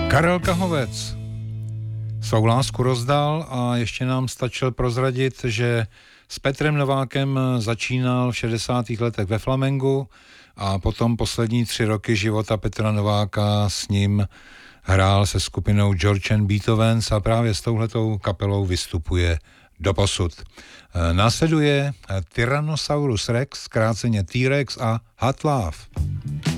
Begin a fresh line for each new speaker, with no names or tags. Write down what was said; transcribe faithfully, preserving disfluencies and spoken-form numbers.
Karel Kahovec svou lásku rozdal a ještě nám stačil prozradit, že s Petrem Novákem začínal v šedesátých letech ve flamengu a potom poslední tři roky života Petra Nováka s ním hrál se skupinou George and Beethovens a právě s touhletou kapelou vystupuje doposud. Následuje Tyrannosaurus Rex, zkráceně T-Rex a Hot Love.